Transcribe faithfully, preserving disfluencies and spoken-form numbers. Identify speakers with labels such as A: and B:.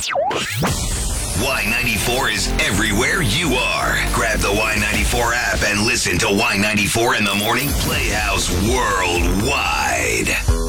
A: Y ninety-four is everywhere you are. Grab the Y ninety-four app and listen to Y ninety-four in the Morning Playhouse worldwide.